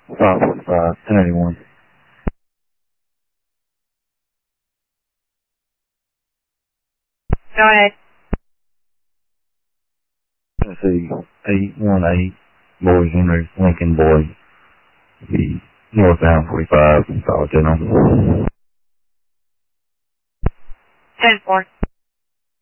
545, 1081. Go ahead. Tennessee 818, Boys Henry, Lincoln Boy. The northbound 45, solid general. 10-4.